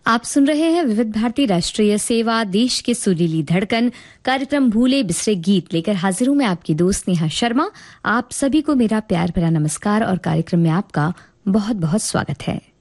आप सुन रहे हैं विविध भारती राष्ट्रीय सेवा, देश के सुरीली धड़कन कार्यक्रम भूले बिसरे गीत लेकर हाजिर हूं मैं आपकी दोस्त नेहा शर्मा। आप सभी को मेरा प्यार भरा नमस्कार और कार्यक्रम में आपका बहुत बहुत स्वागत है।